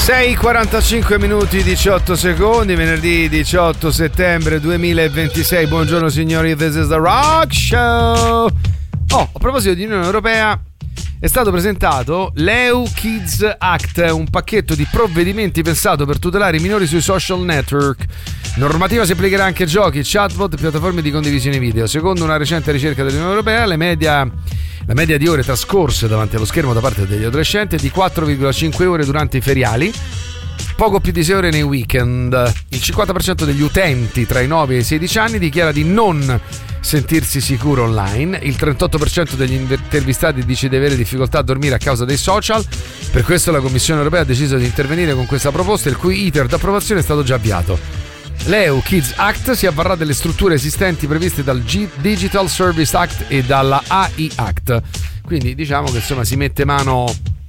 6:45 minuti 18 secondi, venerdì 18 settembre 2026. Buongiorno signori, this is The Rock Show. A proposito di Unione Europea, è stato presentato l'EU Kids Act, un pacchetto di provvedimenti pensato per tutelare i minori sui social network. Normativa si applicherà anche a giochi, chatbot e piattaforme di condivisione video. Secondo una recente ricerca dell'Unione Europea, la media di ore trascorse davanti allo schermo da parte degli adolescenti è di 4,5 ore durante i feriali, poco più di 6 ore nei weekend. Il 50% degli utenti tra i 9 e i 16 anni dichiara di non sentirsi sicuro online. Il 38% degli intervistati dice di avere difficoltà a dormire a causa dei social. Per questo la Commissione Europea ha deciso di intervenire con questa proposta, il cui iter d'approvazione è stato già avviato. L'EU Kids Act si avvarrà delle strutture esistenti previste dal Digital Service Act e dalla AI Act. Quindi diciamo che insomma si mette mano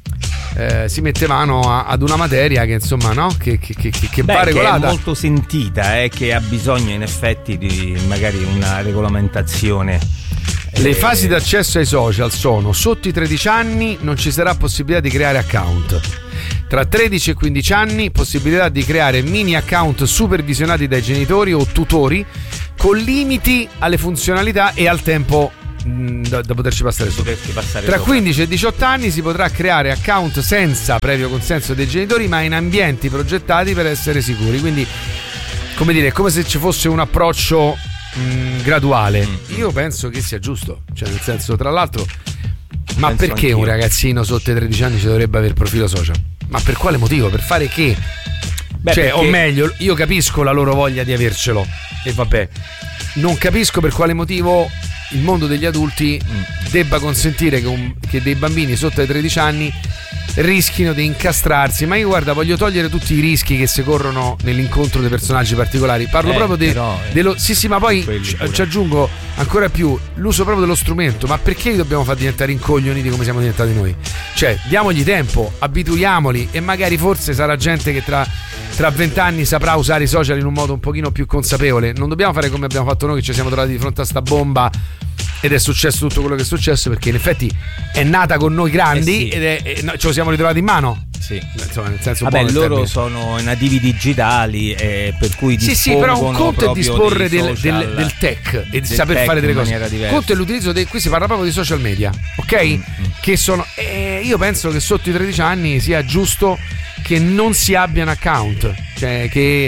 ad una materia che insomma che va regolata, che è molto sentita, che ha bisogno in effetti di magari una regolamentazione. Le fasi d'accesso ai social sono: sotto i 13 anni non ci sarà possibilità di creare account, tra 13 e 15 anni possibilità di creare mini account supervisionati dai genitori o tutori, con limiti alle funzionalità e al tempo da poterci passare sopra. Tra 15 e 18 anni si potrà creare account senza previo consenso dei genitori, ma in ambienti progettati per essere sicuri. Quindi, come dire, è come se ci fosse un approccio graduale. Io penso che sia giusto, cioè nel senso, tra l'altro, ma penso perché anch'io. Un ragazzino sotto i 13 anni ci dovrebbe avere profilo social? Ma per quale motivo? Per fare che? Cioè, o meglio, io capisco la loro voglia di avercelo e vabbè, non capisco per quale motivo il mondo degli adulti debba consentire che dei bambini sotto ai 13 anni rischino di incastrarsi. Ma io guarda, voglio togliere tutti i rischi che si corrono nell'incontro dei personaggi particolari. Parlo proprio sì, ma poi ci aggiungo ancora più l'uso proprio dello strumento. Ma perché li dobbiamo far diventare incoglioniti come siamo diventati noi? Cioè, diamogli tempo, abituiamoli, e magari forse sarà gente che tra 20 anni saprà usare i social in un modo un pochino più consapevole. Non dobbiamo fare come abbiamo fatto noi, che ci siamo trovati di fronte a sta bomba ed è successo tutto quello che è successo, perché in effetti è nata con noi grandi, ed ce lo siamo ritrovati in mano. Sì. Insomma, nel senso, loro sono nativi digitali, per cui dispongono. Sì, però un conto è disporre del tech e di saper fare delle cose. Conto è l'utilizzo qui si parla proprio di social media, ok? Che sono io penso che sotto i 13 anni sia giusto che non si abbia un account, cioè che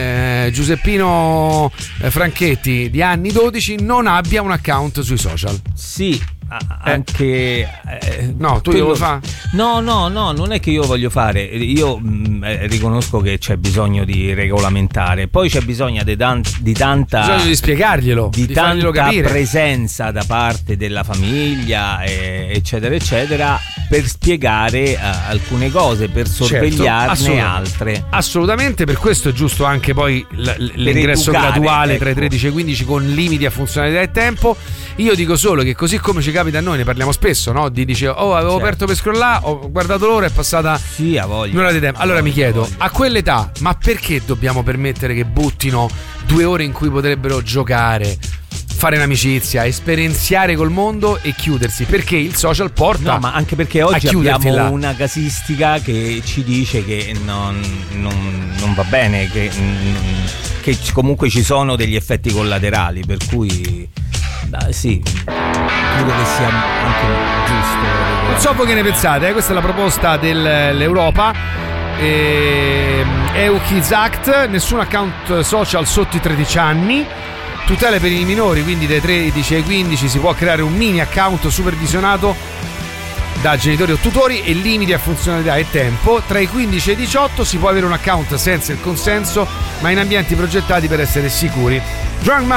Giuseppino Franchetti di anni 12 non abbia un account sui social. Sì, anche no, tu glielo fa? No, non è che io voglio fare. Io riconosco che c'è bisogno di regolamentare, poi c'è bisogno di tanta di spiegarglielo, di tanta capire. Presenza da parte della famiglia, eccetera eccetera, per spiegare alcune cose, per sorvegliarne altre. Assolutamente, per questo è giusto anche poi l'ingresso graduale tra i 13 e i 15 con limiti a funzionalità e tempo. Io dico solo che, così come ci capita a noi, ne parliamo spesso, no? Avevo aperto per scrollare, ho guardato l'ora, è passata un'ora di tempo. Allora mi chiedo, a quell'età, ma perché dobbiamo permettere che buttino 2 ore in cui potrebbero giocare, fare un'amicizia, esperienziare col mondo e chiudersi? Perché il social porta. No, ma anche perché oggi abbiamo una casistica che ci dice che non va bene, che comunque ci sono degli effetti collaterali, per cui sì, credo che sia anche giusto. Non so voi che ne pensate, questa è la proposta dell'Europa. EU Kids Act, nessun account social sotto i 13 anni, tutele per i minori, quindi dai 13 ai 15 si può creare un mini account supervisionato da genitori o tutori e limiti a funzionalità e tempo. Tra i 15 e i 18 si può avere un account senza il consenso, ma in ambienti progettati per essere sicuri. Drunk